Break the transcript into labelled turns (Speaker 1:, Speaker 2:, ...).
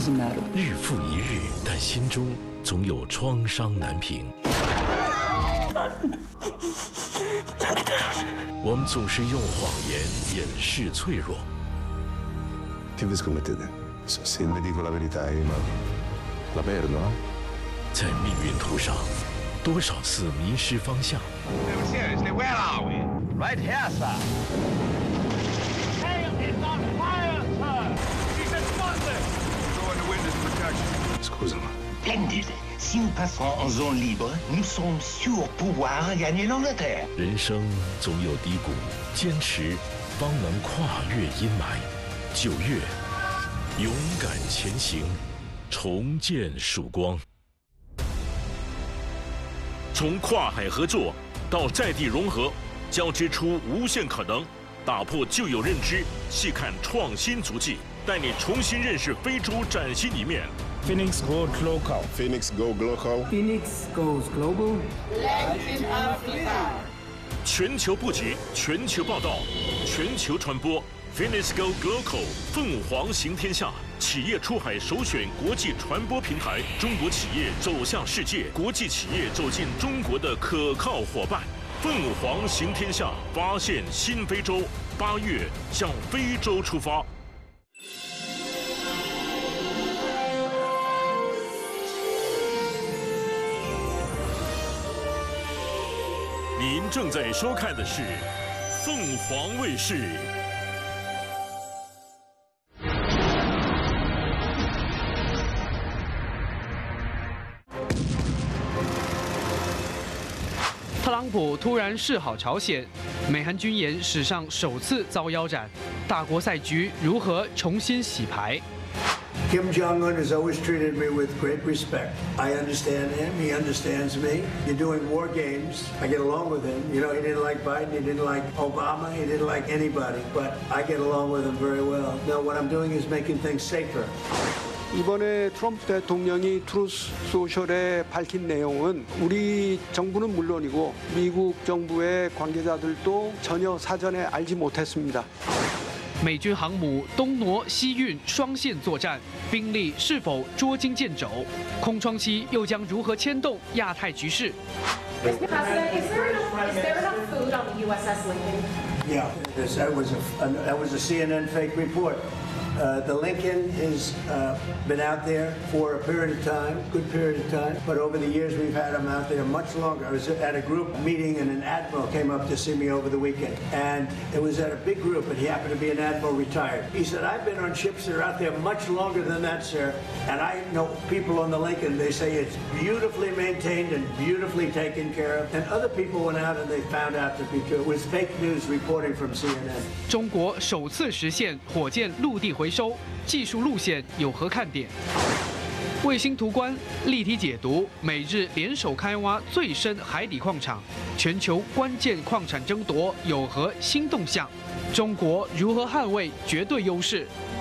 Speaker 1: doesn't matter.
Speaker 2: 日复一日，但心中总有创伤难平。我们总是用谎言掩饰脆弱。
Speaker 3: Che vi scommettete? Se vi dico la verità, ma la perdo, no?
Speaker 2: 在命运途上，多少次迷失方向。
Speaker 4: No, seriously, where are we?
Speaker 5: Right here, sir.
Speaker 6: Tail is on fire, sir. She's explosive.
Speaker 4: Go into witness protection.
Speaker 3: Scusami.
Speaker 5: Splendide. Si nous passons en zone libre, nous sommes sûrs pouvoir gagner l'Angleterre.
Speaker 2: 人生总有低谷，坚持方能跨越阴霾。9月，勇敢前行，重建曙光。
Speaker 7: 从跨海合作到在地融合，交织出无限可能，打破旧有认知，细看创新足迹，带你重新认识非洲崭新一面。
Speaker 8: Phoenix goes local.
Speaker 3: Phoenix go local.
Speaker 1: Phoenix goes global.
Speaker 6: Latin Africa.
Speaker 7: 全球布局，全球报道，全球传播。Phoenix Go Global， 凤凰行天下，企业出海首选国际传播平台，中国企业走向世界，国际企业走进中国的可靠伙伴。凤凰行天下，发现新非洲。8月向非洲出发。您正在收看的是凤凰卫视。
Speaker 9: 特朗普突然示好朝鲜，美韩军演史上首次遭腰斩，大国赛局如何重新洗牌
Speaker 10: ？Kim Jong-un has always treated me with great respect. I understand him. He understands me. You're doing war games. I get along with him. You know, he didn't like Biden. He didn't like Obama. He didn't like anybody. But I get along with him very well. Now, what I'm doing is making things safer.
Speaker 11: 이번에 트럼프 대통령이 트루스 소셜에 밝힌 내용은 우리 정부는 물론이고 미국 정부의 관계자들도 전혀 사전에 알지 못했습니다.
Speaker 9: 美军航母东挪西运双线作战，兵力是否捉襟见肘？空窗期又将如何牵动亚太局势
Speaker 12: Mr. President, is there enough food on the USS Lincoln?
Speaker 10: Yeah, that was a CNN fake report. The Lincoln has been out there for a period of time, good period of time, but over the years we've had them out there much longer. I was at a group meeting and an admiral came up to see me over the weekend, and it was at a big group, and he happened to be an admiral retired. He said, I've been on ships that are out there much longer than that, sir, and I know people on the Lincoln, they say it's beautifully maintained and beautifully taken care of, and other people went out and they found out to be true. It was fake news reporting from CNN.
Speaker 9: 中国首次实现火箭陆地回收，技术路线有何看点？卫星图观立体解读，美日联手开挖最深海底矿场，全球关键矿产争夺有何新动向？中国如何捍卫绝对优势？